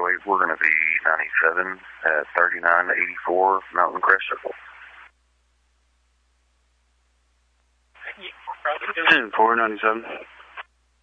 runway, we're going to be 97 at 3984 Mountain Crest Circle. 497.